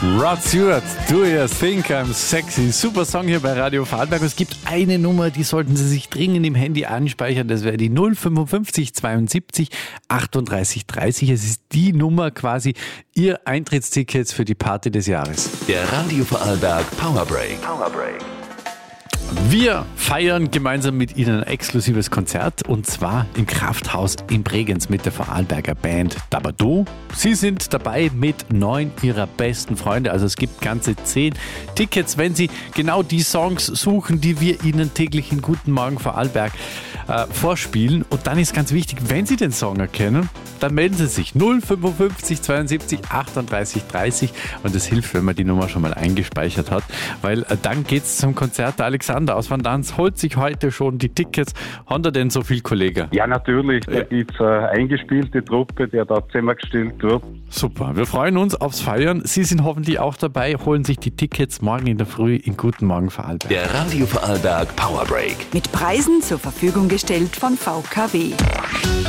Rod Stewart, Do You Think I'm Sexy? Super Song hier bei Radio Vorarlberg. Es gibt eine Nummer, die sollten Sie sich dringend im Handy anspeichern. Das wäre die 055 72 38 30. Es ist die Nummer quasi, Ihr Eintrittsticket für die Party des Jahres. Der Radio Vorarlberg Powerbreak. Wir feiern gemeinsam mit Ihnen ein exklusives Konzert und zwar im Krafthaus in Bregenz mit der Vorarlberger Band Dabado. Sie sind dabei mit 9 Ihrer besten Freunde, also es gibt ganze 10 Tickets, wenn Sie genau die Songs suchen, die wir Ihnen täglich in Guten Morgen Vorarlberg vorspielen. Und dann ist ganz wichtig, wenn Sie den Song erkennen, dann melden Sie sich 055 72 38 30 und es hilft, wenn man die Nummer schon mal eingespeichert hat, weil dann geht's zum Konzert. Der Alexander aus Van Dans holt sich heute schon die Tickets. Haben da denn so viel Kollegen? Ja, natürlich. Da gibt's eine eingespielte Truppe, die da zusammengestellt wird. Super, wir freuen uns aufs Feiern. Sie sind hoffentlich auch dabei, holen sich die Tickets morgen in der Früh in Guten Morgen Vorarlberg. Der Radio Vorarlberg Powerbreak. Mit Preisen zur Verfügung gestellt von VKW.